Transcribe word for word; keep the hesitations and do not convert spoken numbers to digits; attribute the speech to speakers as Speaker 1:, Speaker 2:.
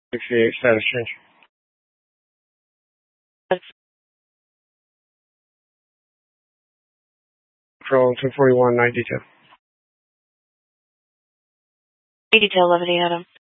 Speaker 1: sixty-eight, status change. Control two forty-one, nine detail.
Speaker 2: eight detail, eleven Adam.